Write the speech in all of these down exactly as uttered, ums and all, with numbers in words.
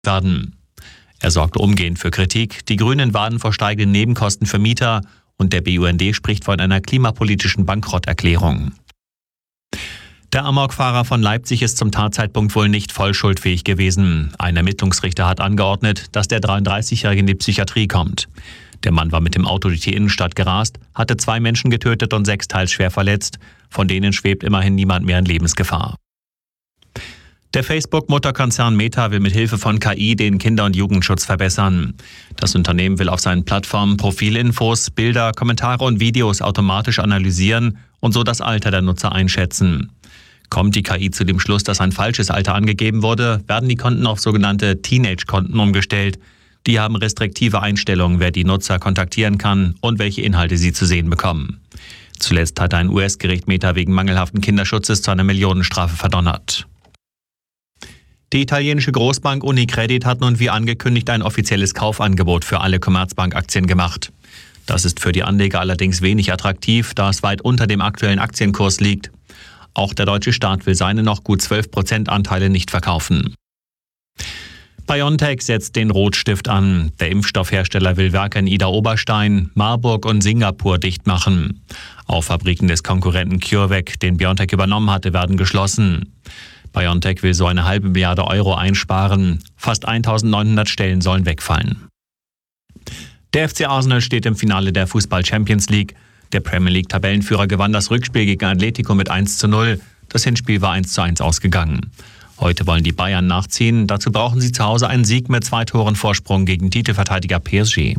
werden. Er sorgte umgehend für Kritik. Die Grünen warnen vor steigenden Nebenkosten für Mieter und der B U N D spricht von einer klimapolitischen Bankrotterklärung. Der Amokfahrer von Leipzig ist zum Tatzeitpunkt wohl nicht voll schuldfähig gewesen. Ein Ermittlungsrichter hat angeordnet, dass der dreiunddreißigjährige in die Psychiatrie kommt. Der Mann war mit dem Auto durch die Innenstadt gerast, hatte zwei Menschen getötet und sechs teils schwer verletzt. Von denen schwebt immerhin niemand mehr in Lebensgefahr. Der Facebook-Mutterkonzern Meta will mit Hilfe von K I den Kinder- und Jugendschutz verbessern. Das Unternehmen will auf seinen Plattformen Profilinfos, Bilder, Kommentare und Videos automatisch analysieren und so das Alter der Nutzer einschätzen. Kommt die K I zu dem Schluss, dass ein falsches Alter angegeben wurde, werden die Konten auf sogenannte Teenage-Konten umgestellt. Die haben restriktive Einstellungen, wer die Nutzer kontaktieren kann und welche Inhalte sie zu sehen bekommen. Zuletzt hat ein U S-Gericht Meta wegen mangelhaften Kinderschutzes zu einer Millionenstrafe verdonnert. Die italienische Großbank Unicredit hat nun wie angekündigt ein offizielles Kaufangebot für alle Commerzbank-Aktien gemacht. Das ist für die Anleger allerdings wenig attraktiv, da es weit unter dem aktuellen Aktienkurs liegt. Auch der deutsche Staat will seine noch gut zwölf Prozent Anteile nicht verkaufen. BioNTech setzt den Rotstift an. Der Impfstoffhersteller will Werke in Idar-Oberstein, Marburg und Singapur dicht machen. Auch Fabriken des Konkurrenten CureVac, den BioNTech übernommen hatte, werden geschlossen. BioNTech will so eine halbe Milliarde Euro einsparen. Fast eintausendneunhundert Stellen sollen wegfallen. Der F C Arsenal steht im Finale der Fußball-Champions League. Der Premier League-Tabellenführer gewann das Rückspiel gegen Atletico mit eins zu null. Das Hinspiel war eins zu eins ausgegangen. Heute wollen die Bayern nachziehen. Dazu brauchen sie zu Hause einen Sieg mit zwei Toren Vorsprung gegen Titelverteidiger P S G.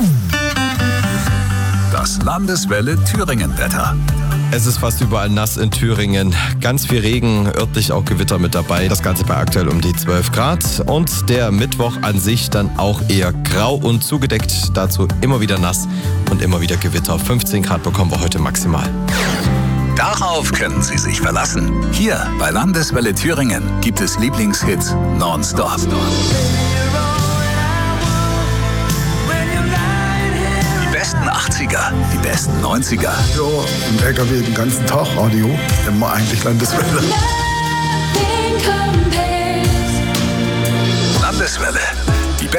Das Landeswelle Thüringen-Wetter. Es ist fast überall nass in Thüringen. Ganz viel Regen, örtlich auch Gewitter mit dabei. Das Ganze bei aktuell um die zwölf Grad. Und der Mittwoch an sich dann auch eher grau und zugedeckt. Dazu immer wieder nass und immer wieder Gewitter. fünfzehn Grad bekommen wir heute maximal. Darauf können Sie sich verlassen. Hier bei Landeswelle Thüringen gibt es Lieblingshits nonstop. Die besten achtziger, die besten neunziger. So, im L K W den ganzen Tag Radio, immer eigentlich Landeswelle.